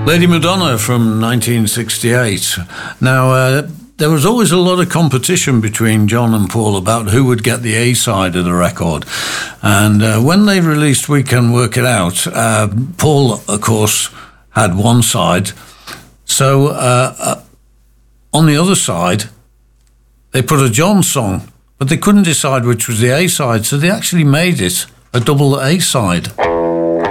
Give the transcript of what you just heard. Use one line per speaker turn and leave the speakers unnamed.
Lady Madonna from 1968. Now, there was always a lot of competition between John and Paul about who would get the A side of the record. And when they released We Can Work It Out, Paul, of course, had one side. So on the other side, they put a John song, but they couldn't decide which was the A side, so they actually made it a double A side.